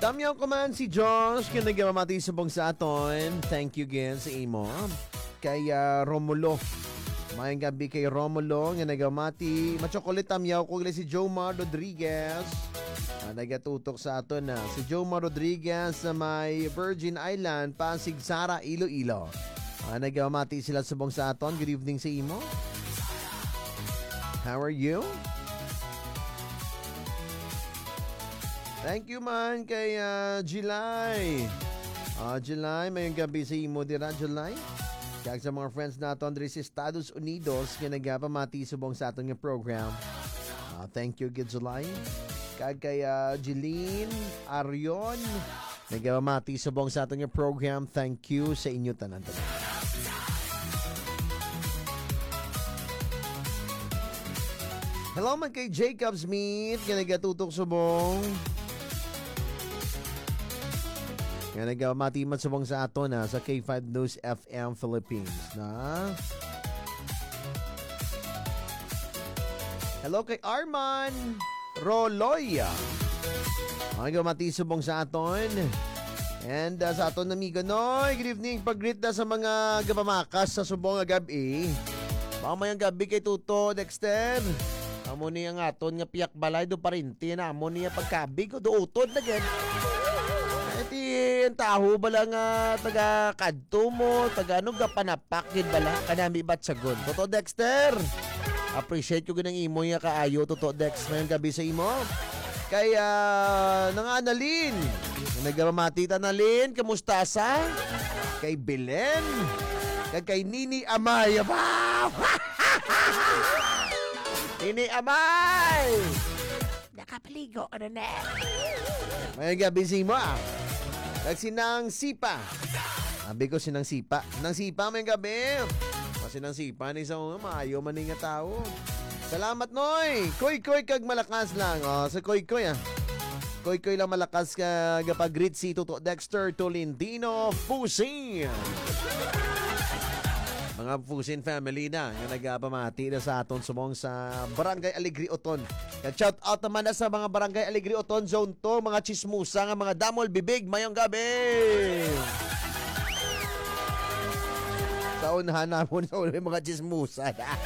Tamyaw ko man si Josh, kaya nagmamati subong sa aton. Thank you again sa imo. Kay Romulo. Mayang gabi kay Romulo, nga nagmamati. Machokolit tamyaw ko si Jomar Rodriguez. Nagatutok sa aton na. Si Jomar Rodriguez sa may Virgin Island, Pasig Sara, Iloilo. Nagmamati sila subong sa aton. Good evening sa imo. How are you? Thank you man kay July. July, mayong gabi sa imo dira, July. Kaya sa mga friends natin diri sa Estados Unidos, nga nagpamati subong sa atong program. Thank you, good July. Kay Jeline Arion, nagpamati subong sa atong program. Thank you sa inyo tanan. Hello man kay Jacob Smith, nga nagatutok subong. Nga nagmati man subong sa ato na sa K5 News FM Philippines na. Hello kay Arman Roloya. Nagmati subong sa aton. And sa aton amigo Noy, good evening. Pag-greet na sa mga gabamakas sa subong nga gabi. Mamayang gabi kay Tuto Dexter. Amo niya nga aton nga piyak balay do parinti na amo niya pagkabig do utod na gen. Ang taho bala nga taga kadto mo, taga ano ga panapak gid bala kanami bat sagon. Toto Dexter. Appreciate ko ginang imo ya kaayo Toto Dex ngayong gabi sa imo. Kay nang Analin. Nagmamati ta Analin, kamusta sa? Kay Belen. Kay Nini Amay. Nini Amay. Nakapaligo ano na. Ngayong gabi sa imo Nagsinang Sipa. Sabi ko sinang Sipa. Nang Sipa may gabi. Kasi nang Sipa ni sa maayo man nga tao. Salamat Noy. Koy kag malakas lang. Sa Koy Koy lang malakas ka gapag-greet si Tuto Dexter Tolentino Fusin. Mga Fusin family na nga nagpamati na sa aton sumong sa Barangay Alegre Oton. Shout out naman na sa mga Barangay Alegre Oton Zone 2, mga chismusa nga mga damol bibig mayong gabi. Sa unahan namon sa mga chismusa.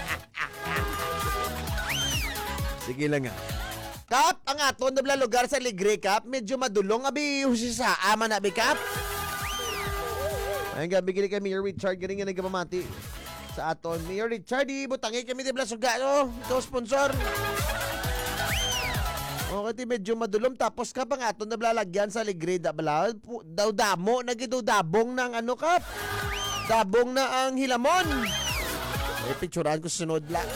Sige lang nga. Kap, ang aton na lugar sa Alegre Kap, medyo madulong abi husisa ama na bi Kap. Ayun gabi kini kami Richard galing nga nagpamati sa aton. Mayor Richard, butangi kami di Blasuga no. Ito sponsor. Okay, medyo madulom tapos ka pang aton na blalagyan sa Alegre bala daw damo nagidudabong ng ano Kap. Dabong na ang hilamon. Picturean ko sunod lang.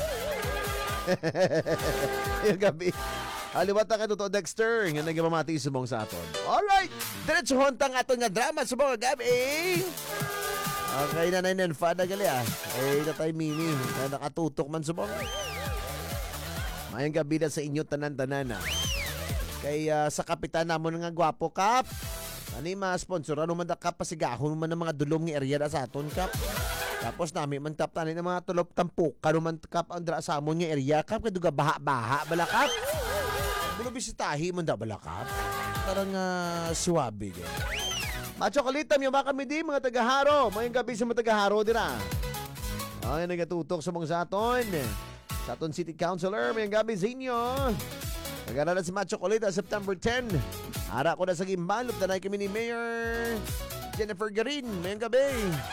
Ayun gabi. Aliwata ka Tuto Dexter nga nagpamati subong sa aton. Alright, diretso hontang aton nga drama subong gabi. Okay na na fada gali natay Mimi na nakatutok man subong. Mayang gabi na sa inyo tanan-tanan Kay sa kapitan namon nga gwapo Kap. Ani ma-sponsor ano man da Kap pasigahon man ng mga dulom nga area da sa aton Kap. Tapos nami man Kap tanin ng mga tulop tampok kano man Kap andra sa amon nga area Kap kaduga baha-baha bala Kap. Bulo bisitahi man da bala Kap. Parang suwabe gid. Machokolita mi ba kami di mga tagaharo. Mayong gabi sa mga tagaharo dira. Ay nagatutok sa mga sa aton. Sa aton City Councilor mayong gabi sa inyo. Nagana na si Machokolita September 10. Ara ko na sa Gimbalop na kami ni Mayor Jennifer Garin. Mayong gabi.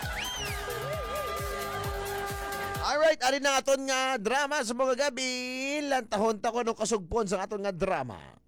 Alright, arin na aton nga drama sa mga gabi. Lantahon ta ko nung kasugpon sa aton nga drama.